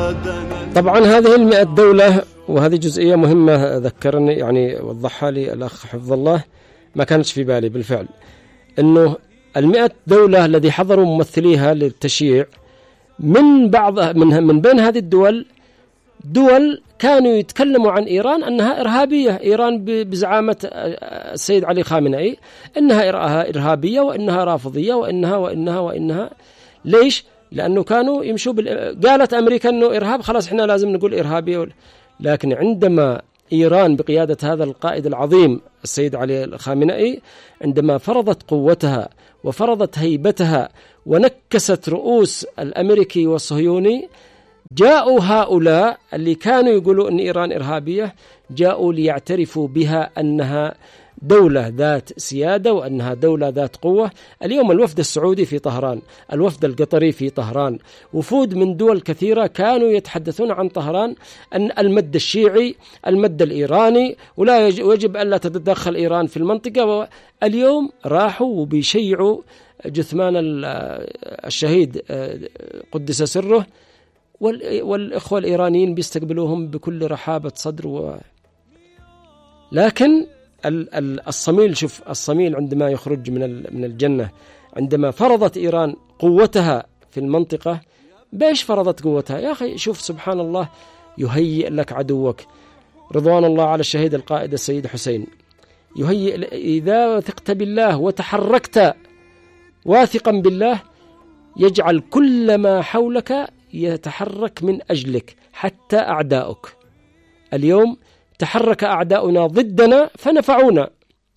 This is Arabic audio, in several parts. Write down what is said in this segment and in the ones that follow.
طبعا هذه 100 دولة، وهذه جزئية مهمة ذكرني يعني وضحها لي الأخ حفظ الله، ما كانتش في بالي بالفعل، أنه 100 دولة الذي حضروا ممثليها للتشييع من بعض من بين هذه الدول دول كانوا يتكلموا عن إيران أنها إرهابية. إيران بزعامة السيد علي خامنئي أنها إرهابية وأنها رافضية وإنها. ليش؟ لأنه كانوا يمشوا قالت أمريكا أنه إرهاب، خلاص إحنا لازم نقول إرهابية. لكن عندما إيران بقيادة هذا القائد العظيم السيد علي خامنئي عندما فرضت قوتها وفرضت هيبتها ونكست رؤوس الأمريكي والصهيوني، جاءوا هؤلاء اللي كانوا يقولوا أن إيران إرهابية، جاءوا ليعترفوا بها أنها دولة ذات سيادة وأنها دولة ذات قوة. اليوم الوفد السعودي في طهران، الوفد القطري في طهران، وفود من دول كثيرة كانوا يتحدثون عن طهران أن المد الشيعي، المد الإيراني، ولا يجب ألا تتدخل إيران في المنطقة. اليوم راحوا وبيشيعوا جثمان الشهيد قدس سره، والإخوة الإيرانيين بيستقبلوهم بكل رحابة صدر. لكن الصميل، شوف الصميل عندما يخرج من الجنة، عندما فرضت إيران قوتها في المنطقة، بيش فرضت قوتها يا أخي؟ شوف سبحان الله، يهيئ لك عدوك، رضوان الله على الشهيد القائد السيد حسين، يهيئ إذا وثقت بالله وتحركت واثقا بالله يجعل كل ما حولك يتحرك من أجلك حتى أعداؤك. اليوم تحرك أعداؤنا ضدنا فنفعونا،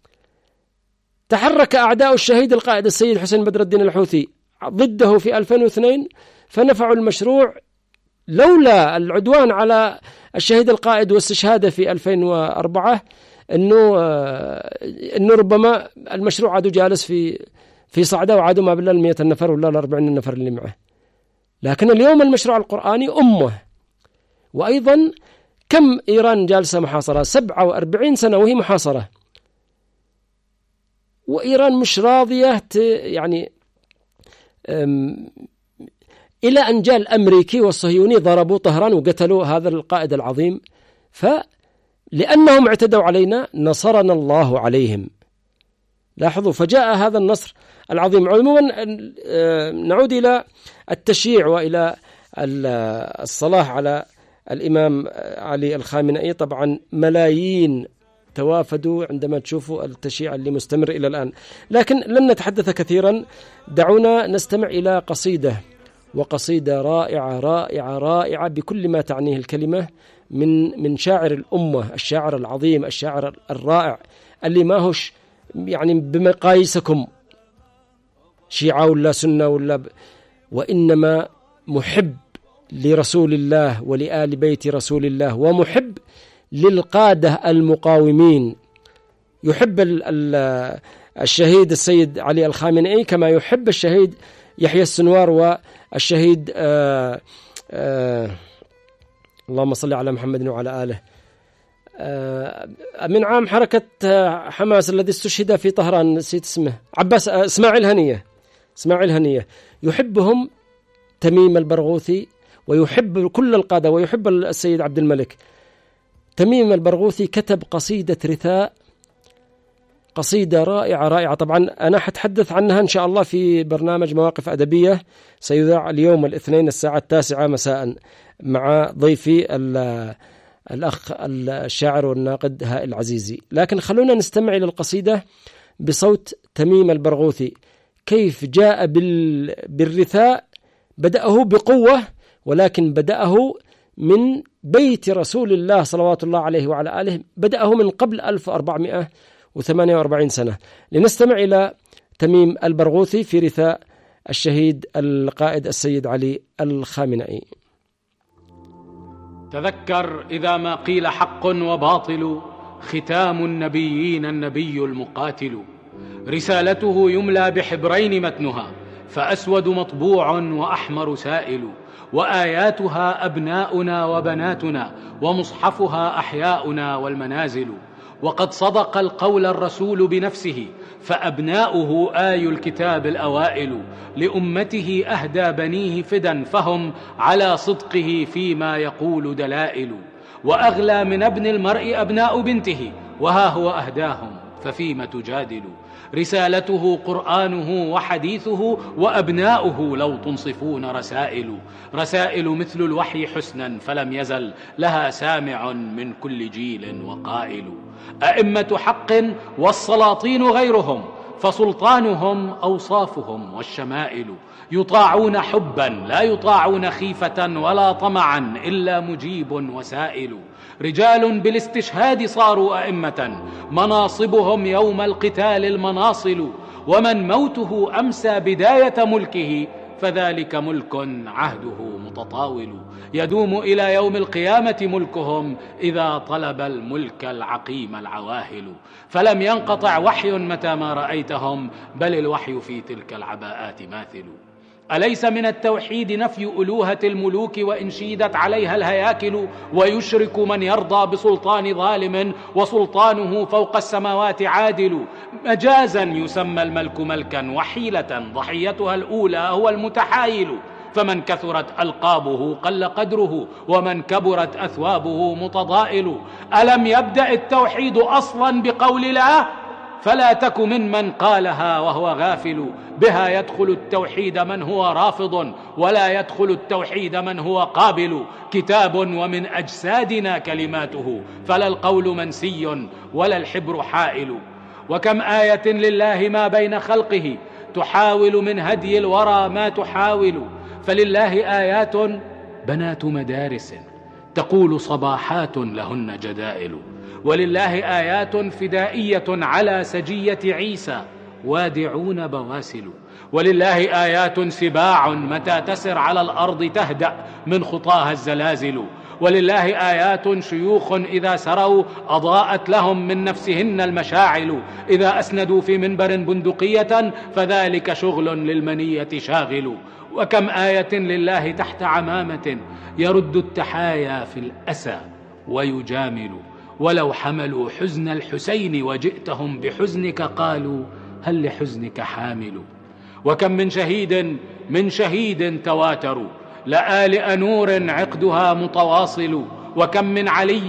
تحرك أعداء الشهيد القائد السيد حسين بدر الدين الحوثي ضده في 2002 فنفعوا المشروع. لولا العدوان على الشهيد القائد واستشهاده في 2004 إنه ربما المشروع عادوا جالس في صعدة، وعادوا ما بالله 100 نفر ولا 40 نفر اللي معه. لكن اليوم المشروع القرآني أمه. وأيضا كم إيران جالسة محاصرة؟ 47 سنة وهي محاصرة، وإيران مش راضية يعني إلى أن جاء الأمريكي والصهيوني ضربوا طهران وقتلوا هذا القائد العظيم، فلأنهم اعتدوا علينا نصرنا الله عليهم. لاحظوا، فجاء هذا النصر العظيم. عموما نعود إلى التشييع وإلى الصلاة على الإمام علي الخامنئي. طبعا ملايين توافدوا عندما تشوفوا التشييع اللي مستمر إلى الآن، لكن لن نتحدث كثيرا. دعونا نستمع إلى قصيدة، وقصيدة رائعة رائعة رائعة بكل ما تعنيه الكلمة، من شاعر الأمة، الشاعر العظيم، الشاعر الرائع، اللي ما هوش يعني بمقاييسكم شيعة ولا سنة وإنما محب لرسول الله ولآل بيت رسول الله، ومحب للقادة المقاومين. يحب الشهيد السيد علي الخامنئي كما يحب الشهيد يحيى السنوار والشهيد اللهم صل على محمد وعلى آله من عام حركة حماس الذي استشهد في طهران، نسيت اسمه، عباس إسماعيل هنية. يحبهم تميم البرغوثي، ويحب كل القادة، ويحب السيد عبد الملك. تميم البرغوثي كتب قصيدة رثاء، قصيدة رائعة رائعة. طبعا أنا حتحدث عنها إن شاء الله في برنامج مواقف أدبية سيذاع اليوم الاثنين الساعة 9 مساء مع ضيفي الأخ الشاعر والناقد هائل العزيزي. لكن خلونا نستمع إلى القصيدة بصوت تميم البرغوثي، كيف جاء بالرثاء. بدأه بقوة، ولكن بدأه من بيت رسول الله صلوات الله عليه وعلى آله، بدأه من قبل 1448 سنة. لنستمع إلى تميم البرغوثي في رثاء الشهيد القائد السيد علي الخامنئي. تذكر إذا ما قيل حق وباطل، ختام النبيين النبي المقاتل. رسالته يملى بحبرين متنها، فأسود مطبوع وأحمر سائل. وآياتها أبناؤنا وبناتنا، ومصحفها أحياؤنا والمنازل. وقد صدق القول الرسول بنفسه، فأبناؤه آي الكتاب الأوائل، لأمته أهدى بنيه فدا، فهم على صدقه فيما يقول دلائل. وأغلى من ابن المرء أبناء بنته، وها هو أهداهم ففيم تجادل. رسالته قرآنه وحديثه، وأبناؤه لو تنصفون رسائل مثل الوحي حسنا، فلم يزل لها سامع من كل جيل وقائل. أئمة حق والسلاطين غيرهم، فسلطانهم أوصافهم والشمائل. يطاعون حبا لا يطاعون خيفة، ولا طمعا إلا مجيب وسائل. رجال بالاستشهاد صاروا أئمة، مناصبهم يوم القتال المناصل. ومن موته أمسى بداية ملكه، فذلك ملك عهده متطاول. يدوم إلى يوم القيامة ملكهم، إذا طلب الملك العقيم العواهل. فلم ينقطع وحي متى ما رأيتهم، بل الوحي في تلك العباءات ماثل. أليس من التوحيد نفي ألوهة الملوك وإن شيدت عليها الهياكل؟ ويشرك من يرضى بسلطان ظالم، وسلطانه فوق السماوات عادل. مجازا يسمى الملك ملكا، وحيلة ضحيتها الأولى هو المتحايل. فمن كثرت ألقابه قل قدره، ومن كبرت أثوابه متضائل. ألم يبدأ التوحيد أصلا بقول لا؟ فلا تك ممن قالها وهو غافل. بها يدخل التوحيد من هو رافض، ولا يدخل التوحيد من هو قابل. كتاب ومن أجسادنا كلماته، فلا القول منسي ولا الحبر حائل. وكم آية لله ما بين خلقه، تحاول من هدي الورى ما تحاول. فلله آيات بنات مدارس، تقول صباحات لهن جدائل. ولله آيات فدائية على سجية عيسى، وادعون بواسل. ولله آيات سباع متى تسر على الأرض تهدأ من خطاها الزلازل. ولله آيات شيوخ إذا سروا أضاءت لهم من نفسهن المشاعل. إذا أسندوا في منبر بندقية، فذلك شغل للمنية شاغل. وكم آية لله تحت عمامة، يرد التحايا في الأسى ويجامل. ولو حملوا حزن الحسين وجئتهم بحزنك، قالوا هل لحزنك حامل. وكم من شهيد تواتروا، لآلئ نور عقدها متواصل. وكم من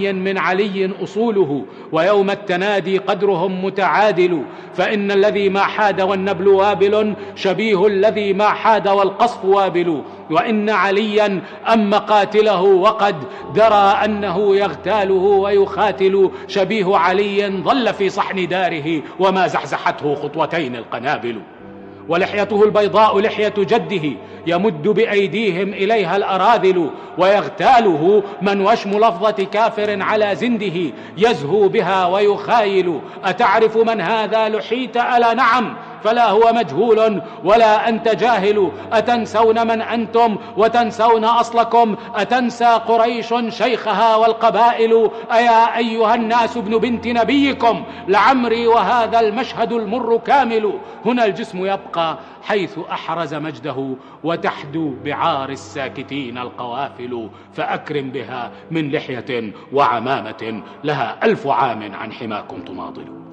علي أصوله، ويوم التنادي قدرهم متعادل. فإن الذي ما حاد والنبل وابل، شبيه الذي ما حاد والقصف وابل. وإن عليا أم قاتله، وقد درى أنه يغتاله ويخاتل. شبيه علي ظل في صحن داره، وما زحزحته خطوتين القنابل. ولحيته البيضاء لحية جده، يمد بأيديهم إليها الأراذل. ويغتاله من وشم لفظة كافر على زنده، يزهو بها ويخايل. أتعرف من هذا لحيت؟ ألا نعم، فلا هو مجهول ولا أنت جاهل. أتنسون من أنتم وتنسون أصلكم؟ أتنسى قريش شيخها والقبائل؟ أيا أيها الناس ابن بنت نبيكم، لعمري وهذا المشهد المر كامل. هنا الجسم يبقى حيث أحرز مجده، وتحدو بعار الساكتين القوافل. فأكرم بها من لحية وعمامة، لها 1000 عام عن حماكم تماطل.